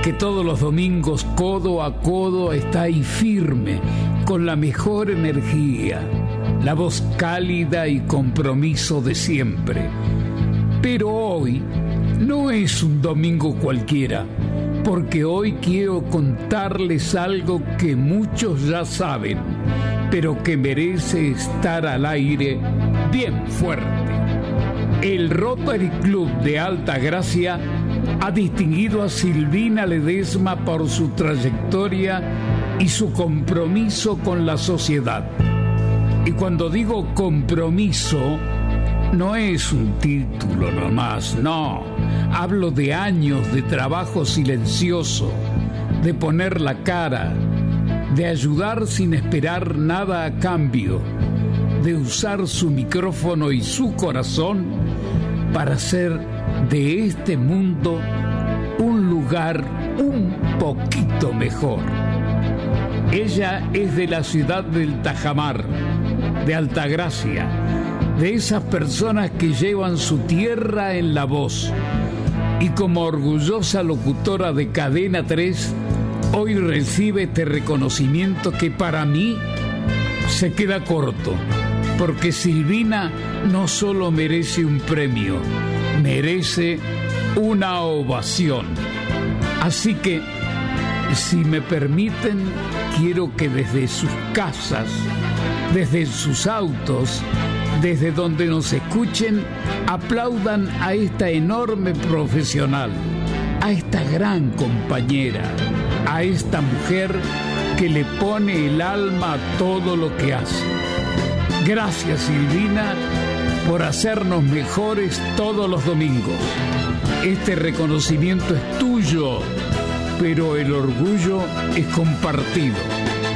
que todos los domingos codo a codo está ahí firme, con la mejor energía, la voz cálida y compromiso de siempre. Pero hoy no es un domingo cualquiera, porque hoy quiero contarles algo que muchos ya saben, pero que merece estar al aire bien fuerte. El Rotary Club de Altagracia ha distinguido a Silvina Ledesma por su trayectoria y su compromiso con la sociedad. Y cuando digo compromiso, no es un título nomás, no. Hablo de años de trabajo silencioso, de poner la cara, de ayudar sin esperar nada a cambio, de usar su micrófono y su corazón para hacer de este mundo un lugar un poquito mejor. Ella es de la ciudad del Tajamar, de Altagracia, de esas personas que llevan su tierra en la voz. Y como orgullosa locutora de Cadena 3, hoy recibe este reconocimiento que para mí se queda corto, porque Silvina no solo merece un premio, merece una ovación. Así que, si me permiten, quiero que desde sus casas, desde sus autos, desde donde nos escuchen, aplaudan a esta enorme profesional, a esta gran compañera, a esta mujer que le pone el alma a todo lo que hace. Gracias, Silvina, por hacernos mejores todos los domingos. Este reconocimiento es tuyo, pero el orgullo es compartido.